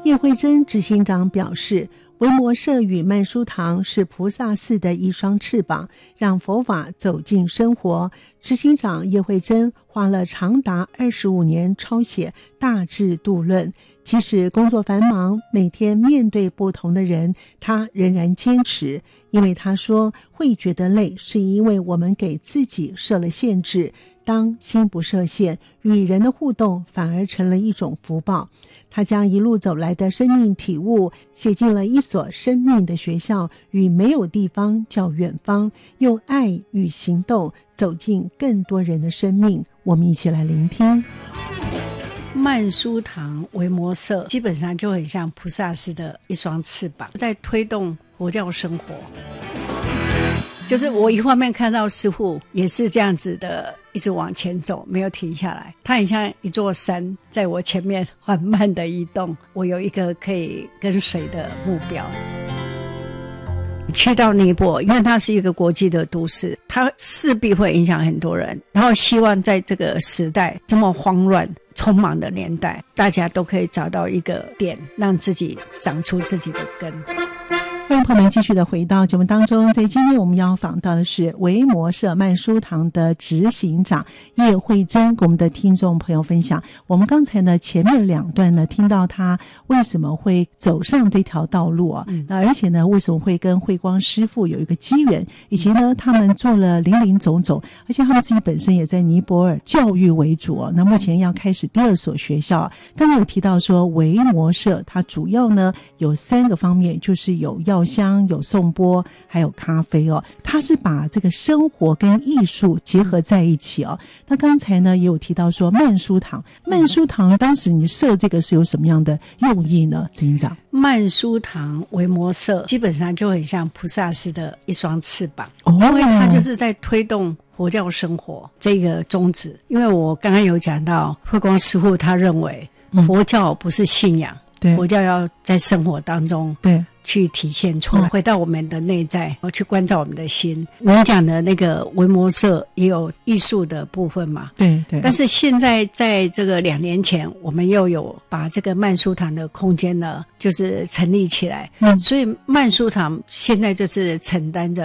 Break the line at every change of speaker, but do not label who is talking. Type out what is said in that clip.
叶慧珍执行长表示，维摩舍与曼殊堂是菩萨寺的一双翅膀，让佛法走进生活。执行长叶慧珍花了长达25年抄写《大智度论》，即使工作繁忙，每天面对不同的人，他仍然坚持。因为他说，会觉得累，是因为我们给自己设了限制。当心不设限，与人的互动反而成了一种福报。他将一路走来的生命体悟写进了一所生命的学校，与没有地方叫远方，用爱与行动走进更多人的生命。我们一起来聆听。
曼殊堂维摩舍基本上就很像菩萨寺的一双翅膀，在推动佛教生活。就是我一方面看到师父也是这样子的一直往前走，没有停下来，他很像一座山在我前面缓慢的移动，我有一个可以跟随的目标。去到尼泊尔，因为它是一个国际的都市，它势必会影响很多人，然后希望在这个时代这么慌乱匆忙的年代，大家都可以找到一个点，让自己长出自己的根。
欢迎朋友们继续的回到节目当中，在今天我们要访到的是维摩舍曼殊堂的执行长叶慧珍，跟我们的听众朋友分享。我们刚才呢前面2段呢听到他为什么会走上这条道路啊，那而且呢为什么会跟慧光师父有一个机缘，以及呢他们做了林林总总，而且他们自己本身也在尼泊尔教育为主那目前要开始第2所学校刚刚有提到说维摩舍它主要呢有3个方面，就是有药香、有颂钵，还有咖啡它是把这个生活跟艺术结合在一起那刚才呢也有提到说曼殊堂当时你设这个是有什么样的用意呢？执行长，
曼殊堂维摩舍基本上就很像菩萨寺的一双翅膀因为它就是在推动佛教生活这个宗旨。因为我刚刚有讲到慧光师父他认为佛教不是信仰，佛教要在生活当中去体现出来，回到我们的内在，去关照我们的心。你讲的那个维摩舍也有艺术的部分嘛？对。但是现在在这个2年前，我们又有把这个曼殊堂的空间呢，就是成立起来。所以曼殊堂现在就是承担着